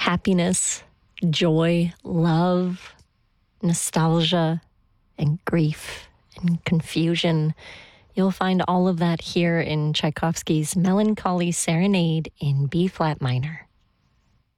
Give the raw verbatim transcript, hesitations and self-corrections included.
happiness, joy, love, nostalgia, and grief and confusion. You'll find all of that here in Tchaikovsky's Melancholy Serenade in B-flat minor.